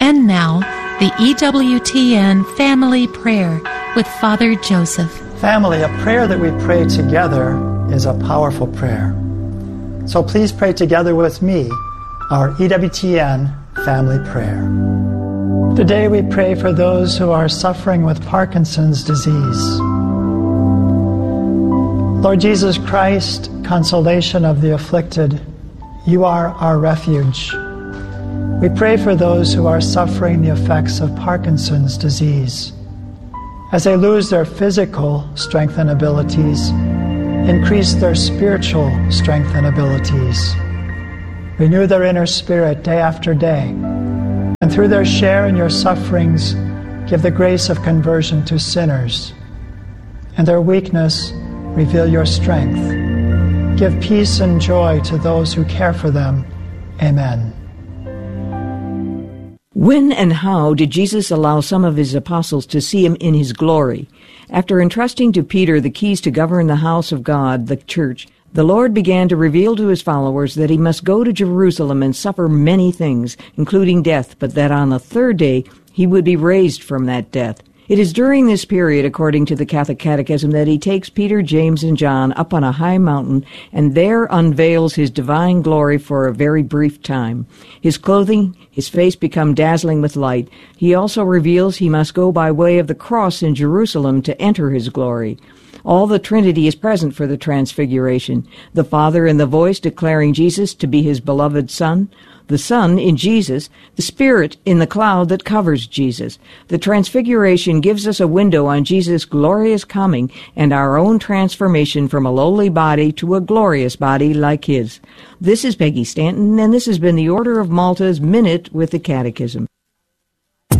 And now, the EWTN Family Prayer with Father Joseph. Family, a prayer that we pray together is a powerful prayer. So please pray together with me our EWTN Family Prayer. Today we pray for those who are suffering with Parkinson's disease. Lord Jesus Christ, consolation of the afflicted, you are our refuge. We pray for those who are suffering the effects of Parkinson's disease. As they lose their physical strength and abilities, increase their spiritual strength and abilities. Renew their inner spirit day after day, and through their share in your sufferings, give the grace of conversion to sinners. In their weakness, reveal your strength. Give peace and joy to those who care for them. Amen. When and how did Jesus allow some of his apostles to see him in his glory? After entrusting to Peter the keys to govern the house of God, the church, the Lord began to reveal to his followers that he must go to Jerusalem and suffer many things, including death, but that on the third day he would be raised from that death. It is during this period, according to the Catholic Catechism, that he takes Peter, James, and John up on a high mountain and there unveils his divine glory for a very brief time. His clothing, his face become dazzling with light. He also reveals he must go by way of the cross in Jerusalem to enter his glory. All the Trinity is present for the Transfiguration. The Father in the voice declaring Jesus to be his beloved Son, the Son in Jesus, the Spirit in the cloud that covers Jesus. The Transfiguration gives us a window on Jesus' glorious coming and our own transformation from a lowly body to a glorious body like his. This is Peggy Stanton, and this has been the Order of Malta's Minute with the Catechism.